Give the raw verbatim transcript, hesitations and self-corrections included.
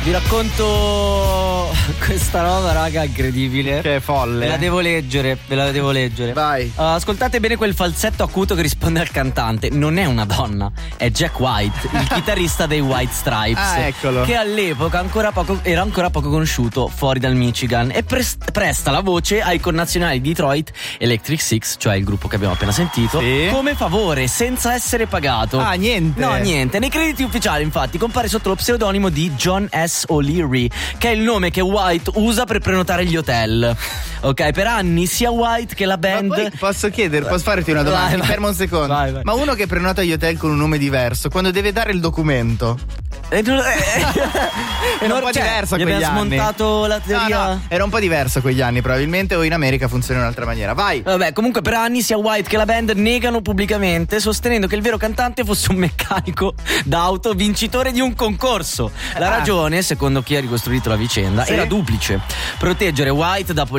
vi racconto questa roba, raga, incredibile. Che è folle. Ve la devo leggere, ve la devo leggere. Vai. Uh, ascoltate bene quel falsetto acuto che risponde al cantante. Non è una donna, è Jack White, il chitarrista dei White Stripes. Ah, eccolo. Che all'epoca ancora poco, era ancora poco conosciuto fuori dal Michigan e prest, presta la voce ai connazionali di Detroit Electric Six, cioè il gruppo che abbiamo appena sentito, sì, come favore, senza essere pagato. Ah, niente. No, niente. Nei crediti ufficiali, infatti, compare sotto lo pseudonimo di John S. O'Leary, che è il nome che White usa per prenotare gli hotel. Ok, per anni sia White che la band. Ma poi posso chiedere, posso farti una domanda? Vai, Mi vai. fermo un secondo. Vai, vai. Ma uno che prenota gli hotel con un nome diverso, quando deve dare il documento, Eh, non- eh, era un non- po' cioè, diverso a gli quegli aveva anni. smontato la teoria. No, no, era un po' diverso a quegli anni probabilmente, o in America funziona in un'altra maniera. Vai. Vabbè, comunque per anni sia White che la band negano pubblicamente, sostenendo che il vero cantante fosse un meccanico d'auto vincitore di un concorso. La Ah. ragione, secondo chi ha ricostruito la vicenda, Sì? era duplice: proteggere White da